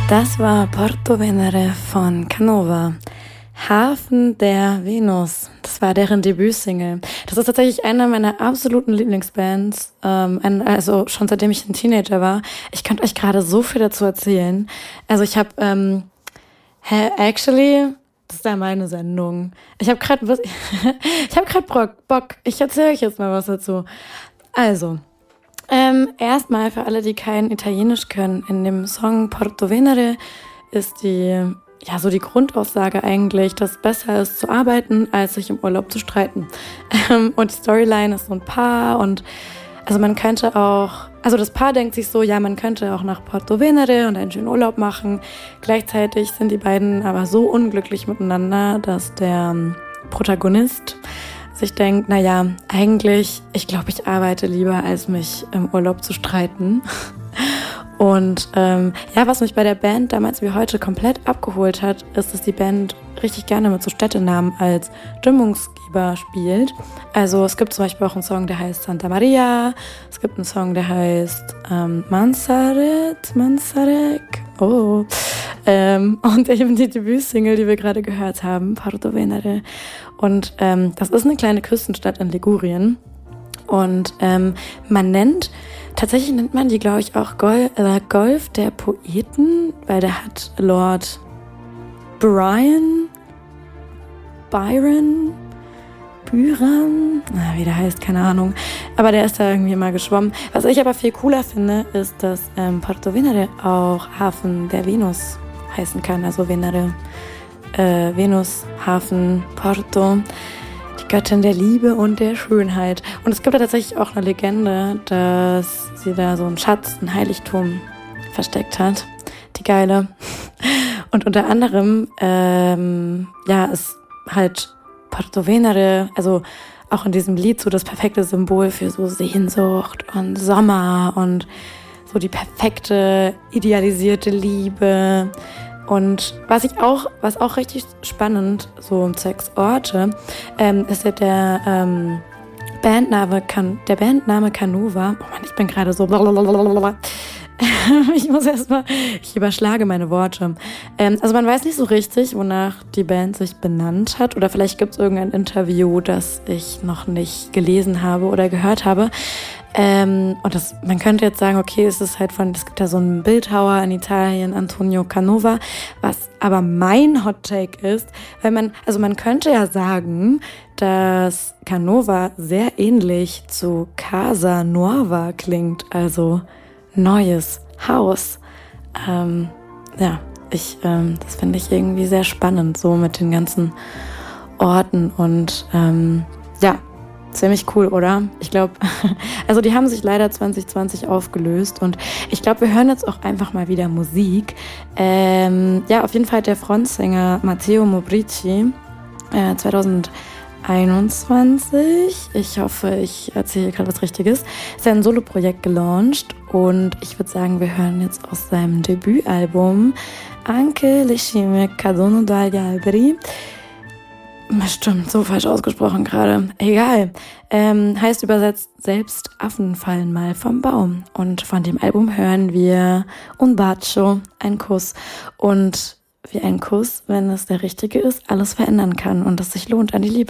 Das war Porto Venere von Canova. Hafen der Venus. Das war deren Debütsingle. Das ist tatsächlich eine meiner absoluten Lieblingsbands. Also schon seitdem ich ein Teenager war. Ich könnte euch gerade so viel dazu erzählen. Also ich habe actually, das ist ja meine Sendung. Ich habe gerade Bock. Ich erzähle euch jetzt mal was dazu. Also, erstmal für alle, die kein Italienisch können, in dem Song Porto Venere ist die Grundaussage eigentlich, dass es besser ist zu arbeiten, als sich im Urlaub zu streiten. Und die Storyline ist so ein Paar und das Paar denkt sich so, ja, man könnte auch nach Porto Venere und einen schönen Urlaub machen. Gleichzeitig sind die beiden aber so unglücklich miteinander, dass der Protagonist sich denkt, naja, eigentlich, ich glaube, ich arbeite lieber, als mich im Urlaub zu streiten. Und was mich bei der Band damals wie heute komplett abgeholt hat, ist, dass die Band richtig gerne mit so Städtenamen als Stimmungsgeber spielt. Also es gibt zum Beispiel auch einen Song, der heißt Santa Maria. Es gibt einen Song, der heißt Manzarek. Und eben die Debütsingle, die wir gerade gehört haben, Porto Venere. Und das ist eine kleine Küstenstadt in Ligurien. Und tatsächlich nennt man die, glaube ich, auch Golf der Poeten, weil der hat Lord Byron, wie der heißt, keine Ahnung. Aber der ist da irgendwie mal geschwommen. Was ich aber viel cooler finde, ist, dass Porto Venere auch Hafen der Venus heißen kann. Also Venere, Venus, Hafen, Porto. Göttin der Liebe und der Schönheit. Und es gibt ja tatsächlich auch eine Legende, dass sie da so einen Schatz, ein Heiligtum versteckt hat. Die Geile. Und unter anderem, ist halt Porto Venere, also auch in diesem Lied so das perfekte Symbol für so Sehnsucht und Sommer und so die perfekte, idealisierte Liebe. Und was auch richtig spannend, so um Orte, ist ja der Bandname Canova. Oh Mann, ich bin gerade so ich überschlage meine Worte. Also man weiß nicht so richtig, wonach die Band sich benannt hat. Oder vielleicht gibt es irgendein Interview, das ich noch nicht gelesen habe oder gehört habe. Man könnte jetzt sagen, okay, es gibt ja so einen Bildhauer in Italien, Antonio Canova, was aber mein Hot Take ist, weil man könnte ja sagen, dass Canova sehr ähnlich zu Casa Nuova klingt, also neues Haus. Das finde ich irgendwie sehr spannend, so mit den ganzen Orten und ziemlich cool, oder? Ich glaube, also die haben sich leider 2020 aufgelöst und ich glaube, wir hören jetzt auch einfach mal wieder Musik. Auf jeden Fall der Frontsänger Matteo Mobrici, 2021, ich hoffe, ich erzähle gerade was Richtiges, ist ein Soloprojekt gelauncht und ich würde sagen, wir hören jetzt aus seinem Debütalbum Anche le scimmie cadono dagli alberi. Stimmt, so falsch ausgesprochen gerade. Egal. Heißt übersetzt, selbst Affen fallen mal vom Baum. Und von dem Album hören wir Un bacio, ein Kuss. Und wie ein Kuss, wenn es der richtige ist, alles verändern kann und es sich lohnt, an die Liebe